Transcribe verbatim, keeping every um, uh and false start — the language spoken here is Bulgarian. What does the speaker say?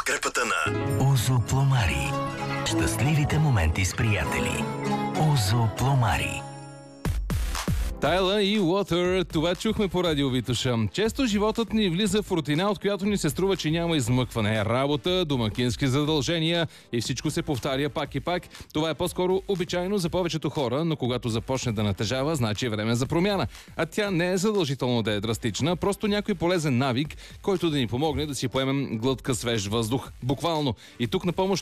подкрепата на Озо Пломари. Щастливите моменти с приятели. Озо Пломари. Тайла и Water, това чухме по радио Витоша. Често животът ни влиза в рутина, от която ни се струва, че няма измъкване. Работа, домакински задължения и всичко се повтаря пак и пак. Това е по-скоро обичайно за повечето хора, но когато започне да натежава, значи е време за промяна. А тя не е задължително да е драстична, просто някой полезен навик, който да ни помогне да си поемем глътка свеж въздух. Буквално. И тук на помощ